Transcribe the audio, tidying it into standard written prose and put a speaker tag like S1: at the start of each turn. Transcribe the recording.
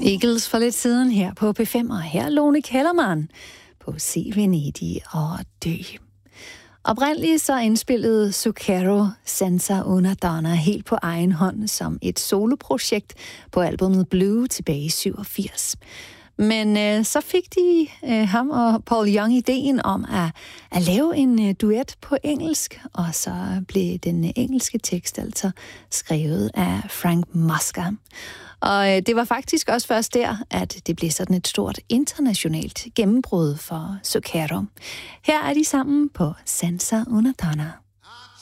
S1: Eagles for lidt siden her på P5, og her Lone Kellermann på Se Venedig og dø. Oprindeligt så indspillede Zucchero Senza una Donna helt på egen hånd som et soloprojekt på albumet Blue tilbage i 87. Men så fik de ham og Paul Young ideen om at lave en duet på engelsk, og så blev den engelske tekst altså skrevet af Frank Musker. Og det var faktisk også først der, at det blev sådan et stort internationalt gennembrud for Zucchero. Her er de sammen på Senza una Donna.